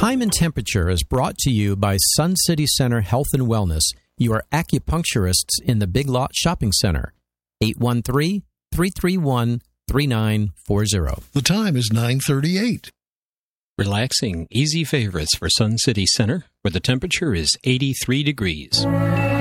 Time and Temperature is brought to you by Sun City Center Health and Wellness, your acupuncturists in the Big Lot Shopping Center. 813-331-3940. The time is 9:38. Relaxing, easy favorites for Sun City Center, where the temperature is 83 degrees.